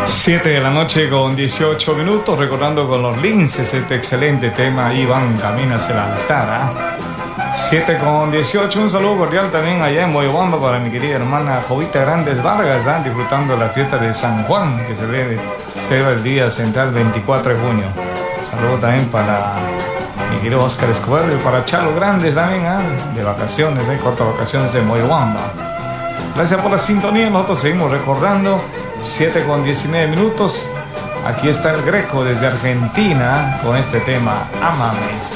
7 de la noche con 18 minutos, recordando con los linces este excelente tema, Iván Camina hacia el altar. 7 con 18, un saludo cordial también allá en Moyobamba para mi querida hermana Jovita Grandes Vargas, disfrutando de la fiesta de San Juan, que se celebra el día central 24 de junio. Saludo también para mi querido Oscar Escobar y para Chalo Grandes también, de vacaciones, cortas vacaciones en Moyobamba. Gracias por la sintonía, nosotros seguimos recordando. 7 con 19 minutos. Aquí está el Greco desde Argentina con este tema, Ámame.